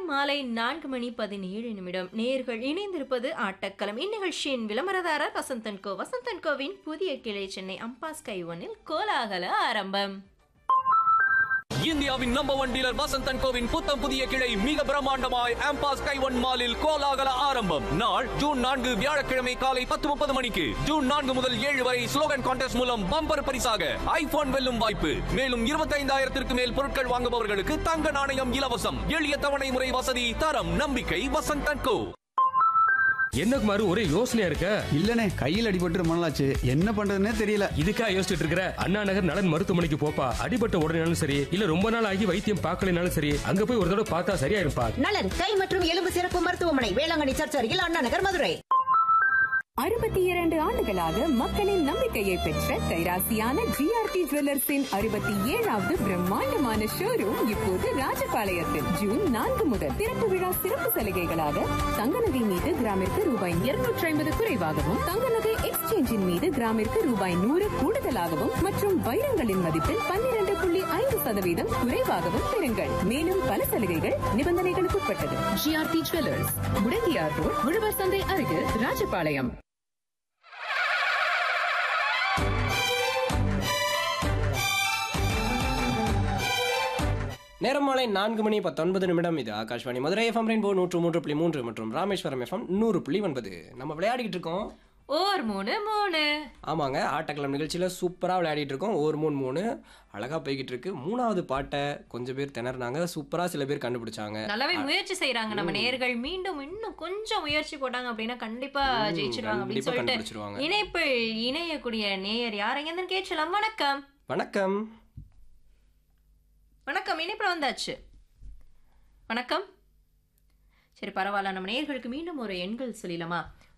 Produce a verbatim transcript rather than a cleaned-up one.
நேரம் மாலை நான்கு மணி பதினேழு நிமிடம். நேர்கள் இணைந்திருப்பது ஆட்டக்களம். இந்நிகழ்ச்சியின் விளம்பரதாரர் வசந்தன் கோ. வசந்தன் கோவின் புதிய கிளை சென்னை அம்பாஸ் கைவனில் கோலாகல ஆரம்பம். இந்தியாவின் number one dealer Vasanthan CoWIN புத்தம் புதிய கிளை மிக பிரம்மாண்டமாய் ஆம்பாஸ் கைவன் மாலில் கோலாகல ஆரம்பம். நாள் ஜூன் நான்கு வியாழக்கிழமை காலை பத்து முப்பது மணிக்கு. ஜூன் நான்கு முதல் ஏழு வரை ஸ்லோகன் கான்டெஸ்ட் மூலம் பம்பர் பரிசாக ஐபோன் வெல்லும் வாய்ப்பு. மேலும் இருபத்தி ஐந்தாயிரத்திற்கு மேல் பொருட்கள் வாங்குபவர்களுக்கு தங்க நாணயம் இலவசம். எளிய தவணை முறை வசதி, தரம், நம்பிக்கை வசந்தன் கோ. என்ன குமாரு ஒரே யோசனையா இருக்க? இல்லனே, கையில் அடிபட்டு ரொம்ப நாளாச்சு, என்ன பண்றதுன்னே தெரியல. இதுக்கா யோசிச்சுட்டு இருக்கிற? அண்ணா நகர் நலன் மருத்துவமனைக்கு போப்பா. அடிபட்ட உடனேனாலும் சரி, இல்ல ரொம்ப நாள் ஆகி வைத்தியம் பார்க்கலனாலும் சரி, அங்க போய் ஒரு தடவை பார்த்தா சரியா இருப்பா. நலன் கை மற்றும் எலும்பு சிறப்பு மருத்துவமனை, வேளாங்கண்ணி சர்ச் அருகில், அண்ணா நகர், மதுரை. அறுபத்தி இரண்டு ஆண்டுகளாக மக்களின் நம்பிக்கையை பெற்ற கைராசியான ஜிஆர்டி ஜுவல்லர்ஸின் அறுபத்தி ஏழாவது பிரம்மாண்டமான ஷோரூம் இப்போது ராஜபாளையத்தில். ஜூன் நான்கு முதல் திறப்பு விழா சிறப்பு சலுகைகளாக தங்க நகை மீது கிராமிற்கு ரூபாய் இருநூற்றி ஐம்பது குறைவாகவும், தங்க நகை எக்ஸ்சேஞ்சின் மீது கிராமிற்கு ரூபாய் நூறு கூடுதலாகவும் மற்றும் வைரங்களின் மதிப்பில் பன்னிரண்டு புள்ளி ஐந்து சதவீதம் குறைவாகவும் பெறுங்கள். மேலும் பல சலுகைகள் நிபந்தனைகளுக்கு உட்பட்டது. ஜிஆர்டி ஜுவல்லர்ஸ், முடங்கியார் ரோட், உழவர் சந்தை அருகில், ராஜபாளையம். நேரம் மாலை நான்கு மணி பத்தொன்பது நிமிடம். இது ஆகாஷ்வாணி மதுரை எஃப்எம் ரெயின்போ நூற்று மூன்று புள்ளி மூன்று மற்றும் ராமேஸ்வரம் எஃப்எம் நூறு புள்ளி ஒன்பது. நம்ம விளையாடிக்கிட்டு இருக்கோம் ஓர் மூணு மூணு. ஆமாங்க, ஆட்டக்கிழமை நிகழ்ச்சியில் சூப்பராக விளையாடிட்டு இருக்கோம். ஒரு மூணு மூணு அழகாக போய்கிட்டு இருக்கு. மூணாவது பாட்டை கொஞ்சம் பேர் திணறினாங்க, சூப்பராக சில பேர் கண்டுபிடிச்சாங்க. நல்லாவே முயற்சி செய்யறாங்க நம்ம நேர்கள். மீண்டும் இன்னும் கொஞ்சம் முயற்சி போட்டாங்க அப்படின்னா கண்டிப்பா ஜெயிச்சிருவாங்க அப்படின்னு சொல்லிட்டு இணைப்பில் இணையக்கூடிய நேயர் யாரைங்க கேட்கலாம். வணக்கம். வணக்கம் வணக்கம். இணைப்பில் வந்தாச்சு. வணக்கம். சரி, பரவாயில்ல. நம்ம நேயர்களுக்கு மீண்டும் ஒரு எண்கள் சொல்லிடலாமா?